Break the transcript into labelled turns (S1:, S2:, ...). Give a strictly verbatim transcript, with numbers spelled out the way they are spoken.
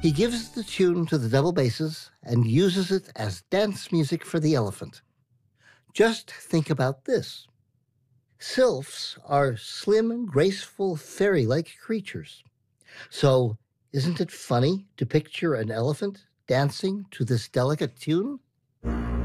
S1: He gives the tune to the double basses and uses it as dance music for the elephant. Just think about this. Sylphs are slim, graceful, fairy-like creatures. So, isn't it funny to picture an elephant dancing to this delicate tune?